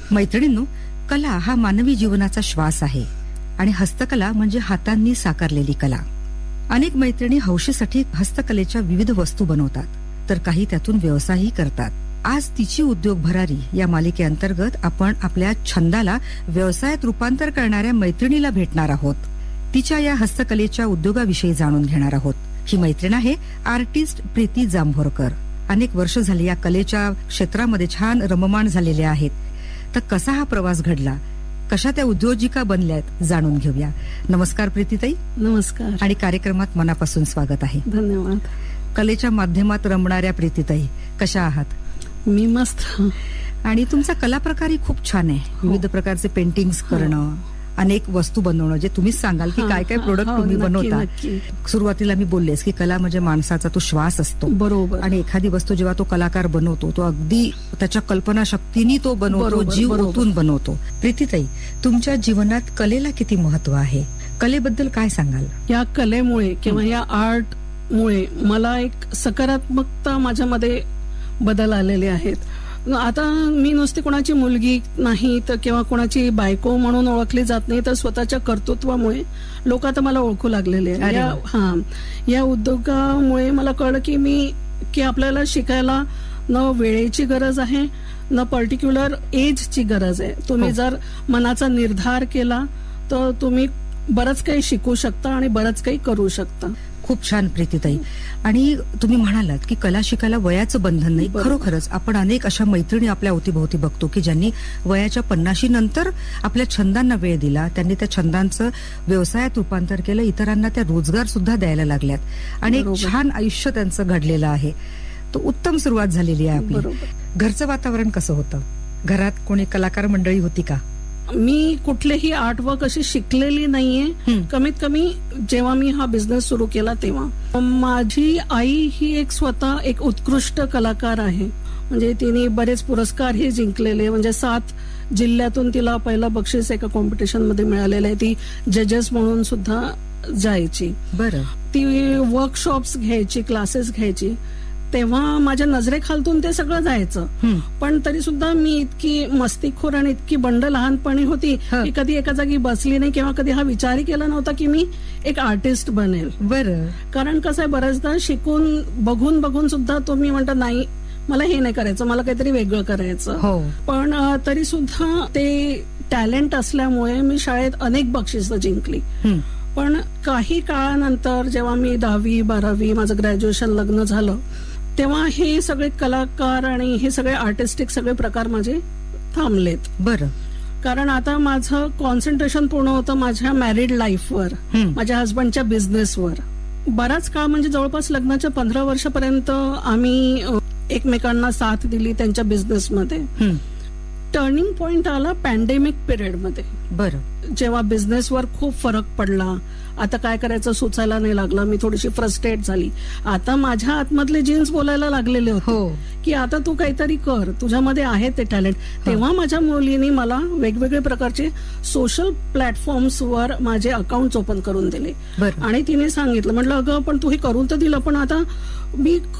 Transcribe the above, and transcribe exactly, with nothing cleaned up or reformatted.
मैत्रिणींनो, कला हा मानवी जीवनाचा श्वास आहे आणि हस्तकला म्हणजे हातांनी साकारलेली कला. अनेक मैत्रिणी हौशीसाठी हस्तकलेच्या विविध वस्तू बनवतात, तर काही त्यातून व्यवसायही करतात. आज तिची उद्योग भरारी या मालिकेअंतर्गत आपण आपल्या छंदाला व्यवसायात रूपांतर करणाऱ्या मैत्रिणीला भेटणार आहोत. तिच्या या हस्तकलेच्या उद्योगाविषयी जाणून घेणार आहोत. ही मैत्रीण आहे आर्टिस्ट प्रीती जांभोरकर. अनेक वर्ष झाली या कलेच्या क्षेत्रामध्ये छान रममाण झालेले आहेत. तर कसा हा प्रवास घडला, कशा त्या उद्योजिका बनल्यात, जाणून घेऊया. नमस्कार प्रीतीताई. नमस्कार. आणि कार्यक्रमात मनापासून स्वागत आहे. धन्यवाद. कलेच्या माध्यमात रमणाऱ्या प्रीतीताई, कशा आहात? मी मस्त. आणि तुमचा कला प्रकारही खूप छान आहे. विविध प्रकारचे पेंटिंग्स करणं, अनेक वस्तू बनवणं, जे तुम्हीच सांगाल की काय काय प्रोडक्ट तुम्ही बनवता. सुरुवातीला मी बोललेस की कला म्हणजे माणसाचा तो श्वास असतो. बरोबर. आणि एखादी वस्तू जेव्हा तो कलाकार बनवतो, तो अगदी त्याच्या कल्पना शक्तीने तो बनवतो, जीव ओतून बनवतो. प्रीतीताई, तुमच्या जीवनात कलेला किती महत्व आहे? कलेबद्दल काय सांगाल? या कलेमुळे किंवा या आर्ट मुळे मला एक सकारात्मकता माझ्यामध्ये बदल आलेले आहेत. आता मी नुसती कोणाची मुलगी नाही तर किंवा कोणाची बायको म्हणून ओळखली जात नाही, तर स्वतःच्या कर्तृत्वामुळे लोक आता मला ओळखू लागलेले आहेत. या हा या उद्योगामुळे मला कळलं की मी की आपल्याला शिकायला न वेळेची गरज आहे, न पर्टिक्युलर एजची गरज आहे. तुम्ही जर मनाचा निर्धार केला तर तुम्ही बरंच काही शिकू शकता आणि बरंच काही करू शकता. खूप छान प्रीतीताई. आणि तुम्ही म्हणालात की कला शिकायला वयाचं बंधन नाही. खरोखरच आपण अनेक अशा मैत्रिणी आपल्या अवतीभोवती बघतो की ज्यांनी वयाच्या पन्नाशी नंतर आपल्या छंदांना वेळ दिला, त्यांनी त्या छंदांचं व्यवसायात रूपांतर केलं, इतरांना त्या रोजगार सुद्धा द्यायला लागल्यात आणि एक छान आयुष्य त्यांचं घडलेलं आहे. तो उत्तम सुरुवात झालेली आहे आपली. घरचं वातावरण कसं होतं? घरात कोणी कलाकार मंडळी होती का? मी कुठलेही आर्टवर्क अशी शिकलेली नाहीये. कमीत कमी जेव्हा मी हा बिझनेस सुरू केला तेव्हा. माझी आई ही एक स्वतः एक उत्कृष्ट कलाकार आहे. म्हणजे तिने बरेच पुरस्कारही जिंकलेले, म्हणजे सात जिल्ह्यातून तिला पहिलं बक्षीस एका कॉम्पिटिशन मध्ये मिळालेलं आहे. ती जजेस म्हणून सुद्धा जायची. बरं. ती वर्कशॉप्स घ्यायची, क्लासेस घ्यायची. तेव्हा माझ्या नजरेखालतून ते सगळं जायचं. पण तरी सुद्धा मी इतकी मस्तीखोर आणि इतकी बंड लहानपणी होती की कधी एका जागी बसली नाही किंवा कधी हा विचारही केला नव्हता की मी एक आर्टिस्ट बनेल. बरं. कारण कसं आहे, बऱ्याचदा शिकून बघून बघून सुद्धा तुम्ही म्हणता नाही मला हे नाही करायचं, मला काहीतरी वेगळं करायचं. पण तरी सुद्धा ते टॅलेंट असल्यामुळे मी शाळेत अनेक बक्षिसं जिंकली. पण काही काळानंतर जेव्हा मी दहावी बारावी माझं ग्रॅज्युएशन लग्न झालं, तेव्हा हे सगळे कलाकार आणि हे सगळे आर्टिस्टिक सगळे प्रकार माझे थांबलेत. बरं. कारण आता माझं कॉन्सन्ट्रेशन पूर्ण होतं माझ्या मॅरिड लाईफवर, माझ्या हस्बंडच्या बिझनेसवर. बराच काळ म्हणजे जवळपास लग्नाच्या पंधरा वर्षापर्यंत आम्ही एकमेकांना साथ दिली त्यांच्या बिझनेसमध्ये. टर्निंग पॉइंट आला पॅन्डेमिक पिरियड मध्ये. बरं. जेव्हा बिझनेसवर खूप फरक पडला, आता काय करायचं सुचायला नाही लागलं, मी थोडीशी फ्रस्ट्रेट झाली. आता माझ्या आतमधले जीन्स बोलायला लागलेले होते की आता तू काहीतरी कर, तुझ्यामध्ये आहे ते टॅलेंट. तेव्हा माझ्या मुलीने मला वेगवेगळे प्रकारचे सोशल प्लॅटफॉर्म्सवर माझे अकाउंट ओपन करून दिले आणि तिने सांगितलं, म्हटलं अगं पण तू हे करून तर दिलं, पण आता मी